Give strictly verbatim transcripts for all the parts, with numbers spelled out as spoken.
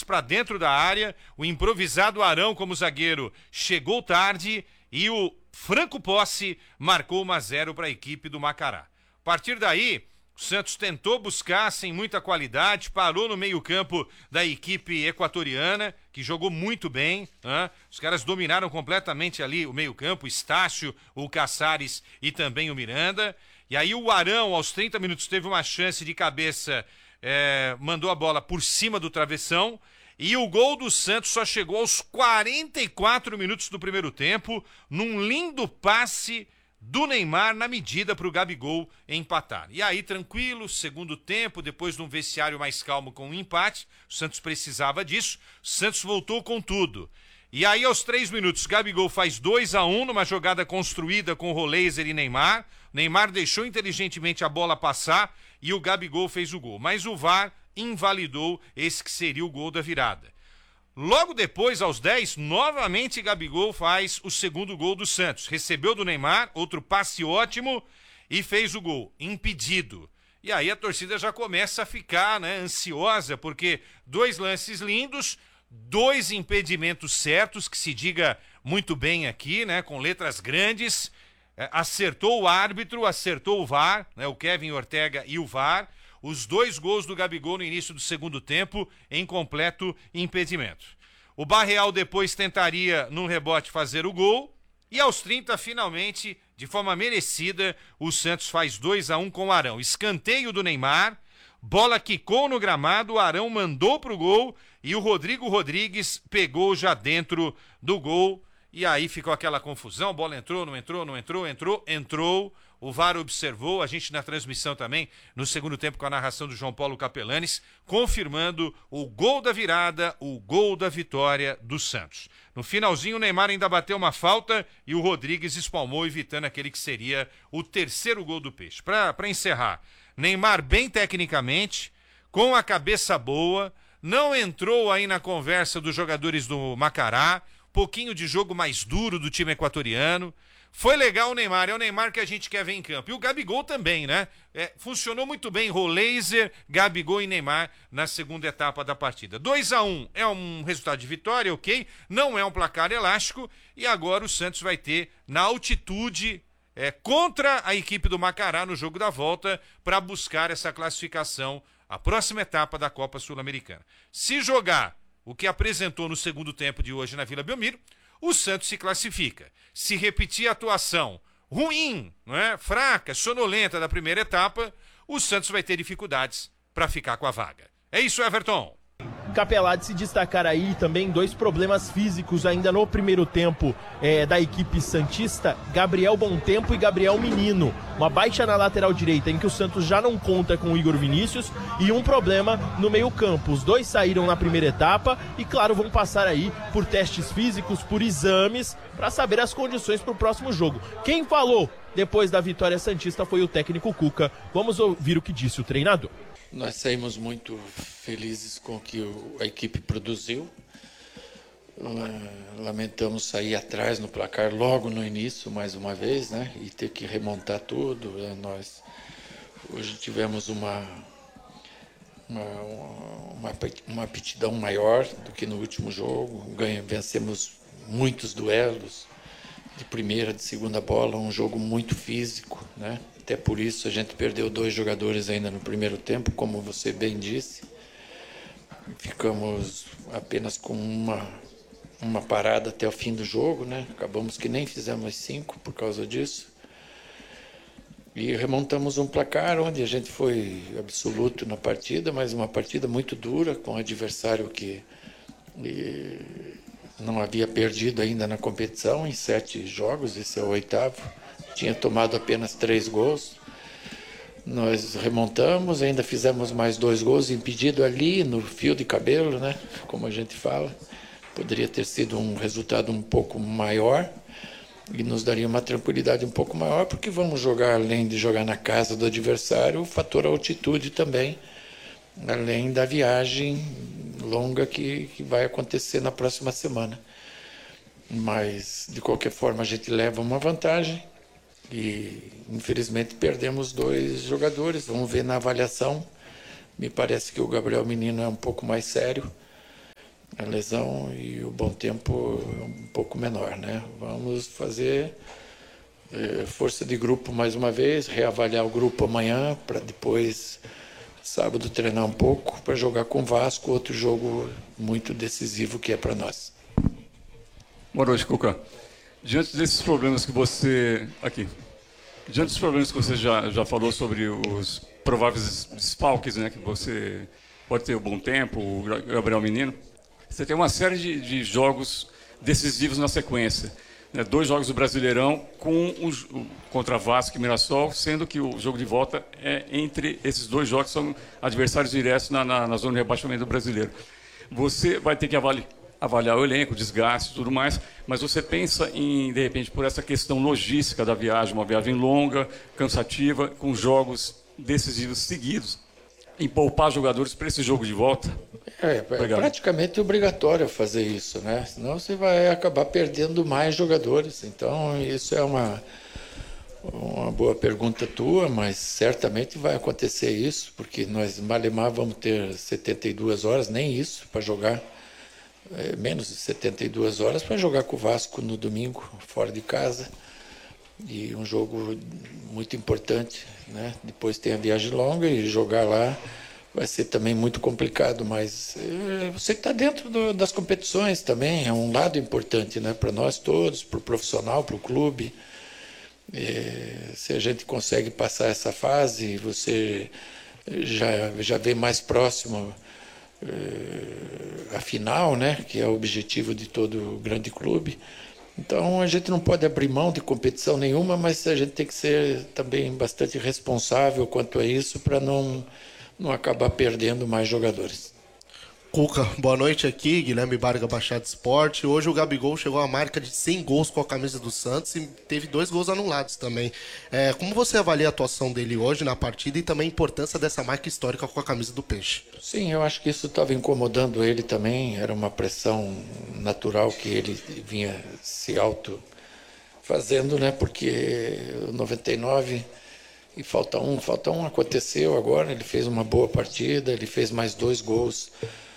para dentro da área, o improvisado Arão como zagueiro chegou tarde e o Franco Posse marcou um a zero para a equipe do Macará. A partir daí, o Santos tentou buscar sem muita qualidade, parou no meio-campo da equipe equatoriana, que jogou muito bem. Né? Os caras dominaram completamente ali o meio-campo, o Estácio, o Caçares e também o Miranda. E aí o Arão, aos trinta minutos, teve uma chance de cabeça, é, mandou a bola por cima do travessão. E o gol do Santos só chegou aos quarenta e quatro minutos do primeiro tempo, num lindo passe do Neymar na medida para o Gabigol empatar. E aí, tranquilo, segundo tempo, depois de um vestiário mais calmo com um empate, o Santos precisava disso, o Santos voltou com tudo. E aí, aos três minutos, Gabigol faz dois a um numa jogada construída com Roleiser e Neymar. Neymar deixou inteligentemente a bola passar e o Gabigol fez o gol. Mas o V A R invalidou esse que seria o gol da virada. Logo depois, aos dez, novamente Gabigol faz o segundo gol do Santos. Recebeu do Neymar, outro passe ótimo e fez o gol, impedido. E aí a torcida já começa a ficar, né, ansiosa, porque dois lances lindos, dois impedimentos certos, que se diga muito bem aqui, né, com letras grandes. É, acertou o árbitro, acertou o V A R, né, o Kevin Ortega e o V A R. Os dois gols do Gabigol no início do segundo tempo em completo impedimento. O Barreal depois tentaria, num rebote, fazer o gol. E aos trinta, finalmente, de forma merecida, o Santos faz dois a um com o Arão. Escanteio do Neymar, bola quicou no gramado, o Arão mandou pro gol e o Rodrigo Rodrigues pegou já dentro do gol. E aí ficou aquela confusão, bola entrou, não entrou, não entrou, entrou, entrou. O V A R observou, a gente na transmissão também, no segundo tempo com a narração do João Paulo Capelanes, confirmando o gol da virada, o gol da vitória do Santos. No finalzinho, o Neymar ainda bateu uma falta e o Rodrigues espalmou, evitando aquele que seria o terceiro gol do Peixe. Para encerrar, Neymar bem tecnicamente, com a cabeça boa, não entrou aí na conversa dos jogadores do Macará, pouquinho de jogo mais duro do time equatoriano. Foi legal o Neymar, é o Neymar que a gente quer ver em campo. E o Gabigol também, né? É, funcionou muito bem, Roleiser, Gabigol e Neymar na segunda etapa da partida. dois a um é um resultado de vitória, ok? Não é um placar elástico. E agora o Santos vai ter, na altitude, é, contra a equipe do Macará no jogo da volta, para buscar essa classificação, a próxima etapa da Copa Sul-Americana. Se jogar o que apresentou no segundo tempo de hoje na Vila Belmiro, o Santos se classifica. Se repetir a atuação ruim, não é? Fraca, sonolenta da primeira etapa, o Santos vai ter dificuldades para ficar com a vaga. É isso, Everton. Capelá, de se destacar aí também dois problemas físicos ainda no primeiro tempo é, da equipe santista, Gabriel Bontempo e Gabriel Menino. Uma baixa na lateral direita em que o Santos já não conta com o Igor Vinícius e um problema no meio campo. Os dois saíram na primeira etapa e, claro, vão passar aí por testes físicos, por exames, para saber as condições para o próximo jogo. Quem falou depois da vitória santista foi o técnico Cuca. Vamos ouvir o que disse o treinador. Nós saímos muito felizes com o que a equipe produziu. Lamentamos sair atrás no placar logo no início, mais uma vez, né? E ter que remontar tudo. Nós hoje tivemos uma, uma, uma, uma aptidão maior do que no último jogo. Ganha, vencemos muitos duelos de primeira, de segunda bola, um jogo muito físico, né? Até por isso a gente perdeu dois jogadores ainda no primeiro tempo, como você bem disse. Ficamos apenas com uma, uma parada até o fim do jogo, né? Acabamos que nem fizemos as cinco por causa disso. E remontamos um placar onde a gente foi absoluto na partida, mas uma partida muito dura, com um adversário que e, não havia perdido ainda na competição em sete jogos, esse é o oitavo. Tinha tomado apenas três gols. Nós remontamos, ainda fizemos mais dois gols, impedido ali no fio de cabelo, né? Como a gente fala. Poderia ter sido um resultado um pouco maior e nos daria uma tranquilidade um pouco maior, porque vamos jogar, além de jogar na casa do adversário, o fator altitude também, além da viagem longa que, que vai acontecer na próxima semana. Mas, de qualquer forma, a gente leva uma vantagem. E infelizmente perdemos dois jogadores. Vamos ver na avaliação. Me parece que o Gabriel Menino é um pouco mais sério. a lesão e o Bom Tempo um pouco menor, né? Vamos fazer eh, força de grupo mais uma vez, reavaliar o grupo amanhã para depois, sábado, treinar um pouco para jogar com o Vasco, outro jogo muito decisivo que é para nós. Boa noite, Cuca. Diante desses problemas que você... Aqui. Diante dos problemas que você já, já falou sobre os prováveis desfalques, né, que você pode ter o Bom Tempo, o Gabriel Menino, você tem uma série de, de jogos decisivos na sequência. Né, dois jogos do Brasileirão com o, contra Vasco e Mirassol, sendo que o jogo de volta é entre esses dois jogos, são adversários diretos na, na, na zona de rebaixamento do Brasileiro. Você vai ter que avaliar, avaliar o elenco, o desgaste e tudo mais, mas você pensa em, de repente, por essa questão logística da viagem, uma viagem longa, cansativa, com jogos decisivos seguidos, em poupar jogadores para esse jogo de volta? É, é praticamente obrigatório fazer isso, né? Senão você vai acabar perdendo mais jogadores. Então, isso é uma, uma boa pergunta tua, mas certamente vai acontecer isso, porque nós, malemar, vamos ter setenta e duas horas, nem isso, para jogar, é, menos de setenta e duas horas, para jogar com o Vasco no domingo, fora de casa. E um jogo muito importante, né? Depois tem a viagem longa e jogar lá vai ser também muito complicado, mas é, você que está dentro do, das competições também é um lado importante, né? Para nós todos, para o profissional, para o clube. É, se a gente consegue passar essa fase, você já, já vem mais próximo é, a final, né? Que é o objetivo de todo grande clube. Então, a gente não pode abrir mão de competição nenhuma, mas a gente tem que ser também bastante responsável quanto a isso para não, não acabar perdendo mais jogadores. Cuca, boa noite aqui, Guilherme Barga, Baixada Esporte. Hoje o Gabigol chegou à marca de cem gols com a camisa do Santos e teve dois gols anulados também. É, como você avalia a atuação dele hoje na partida e também a importância dessa marca histórica com a camisa do Peixe? Sim, eu acho que isso estava incomodando ele também, era uma pressão natural que ele vinha se auto fazendo, né? Porque noventa e nove e falta um, falta um aconteceu agora, ele fez uma boa partida, ele fez mais dois gols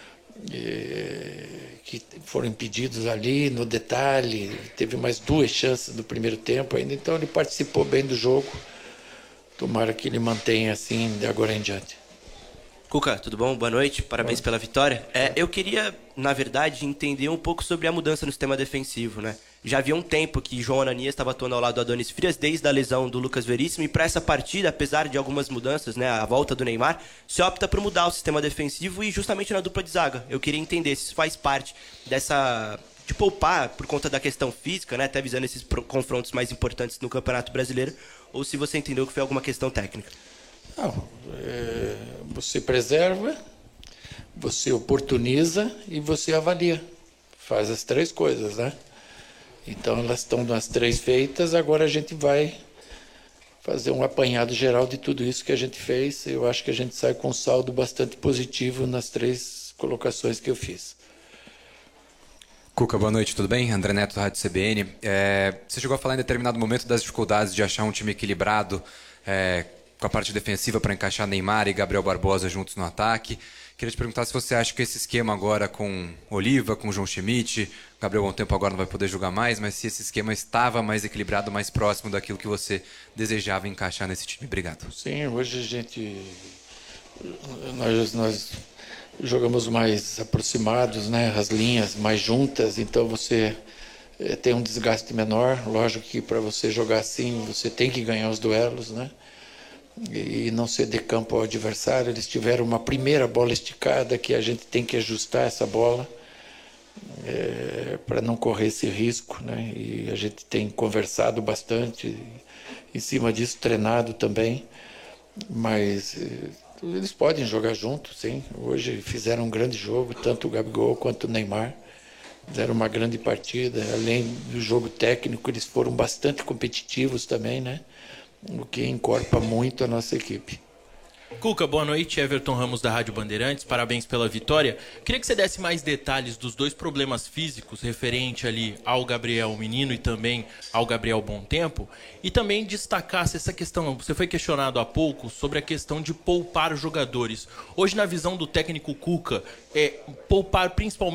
que foram impedidos ali no detalhe, teve mais duas chances no primeiro tempo ainda, então ele participou bem do jogo. Tomara que ele mantenha assim de agora em diante. Cuca, tudo bom? Boa noite, parabéns pela vitória. É, eu queria, na verdade, entender um pouco sobre a mudança no sistema defensivo, né? Já havia um tempo que João Ananias estava atuando ao lado do Adonis Frias, desde a lesão do Lucas Veríssimo, e para essa partida, apesar de algumas mudanças, né, a volta do Neymar, se opta por mudar o sistema defensivo e justamente na dupla de zaga. Eu queria entender se isso faz parte dessa... de poupar por conta da questão física, né, até visando esses confrontos mais importantes no Campeonato Brasileiro, ou se você entendeu que foi alguma questão técnica. Não, é, você preserva, você oportuniza e você avalia. Faz as três coisas, né? Então elas estão nas três feitas, agora a gente vai fazer um apanhado geral de tudo isso que a gente fez. Eu acho que a gente sai com um saldo bastante positivo nas três colocações que eu fiz. Cuca, boa noite, tudo bem? André Neto, da Rádio C B N. É, você chegou a falar em determinado momento das dificuldades de achar um time equilibrado, é, com a parte defensiva para encaixar Neymar e Gabriel Barbosa juntos no ataque. Queria te perguntar se você acha que esse esquema agora com Oliva, com João Schmidt, Gabriel Bom Tempo agora não vai poder jogar mais, mas se esse esquema estava mais equilibrado, mais próximo daquilo que você desejava encaixar nesse time. Obrigado. Sim, hoje a gente... Nós, nós jogamos mais aproximados, né? As linhas mais juntas, então você é, tem um desgaste menor. Lógico que para você jogar assim, você tem que ganhar os duelos, né? E não ceder campo ao adversário. Eles tiveram uma primeira bola esticada que a gente tem que ajustar essa bola é, para não correr esse risco, né? E a gente tem conversado bastante em cima disso, treinado também, mas é, eles podem jogar juntos, sim. Hoje fizeram um grande jogo, tanto o Gabigol quanto o Neymar fizeram uma grande partida. Além do jogo técnico, eles foram bastante competitivos também, né? O que encorpa muito a nossa equipe. Cuca, boa noite. Everton Ramos, da Rádio Bandeirantes. Parabéns pela vitória. Queria que você desse mais detalhes dos dois problemas físicos referente ali ao Gabriel Menino e também ao Gabriel Bom Tempo. E também destacasse essa questão, você foi questionado há pouco sobre a questão de poupar jogadores. Hoje, na visão do técnico Cuca, é poupar principalmente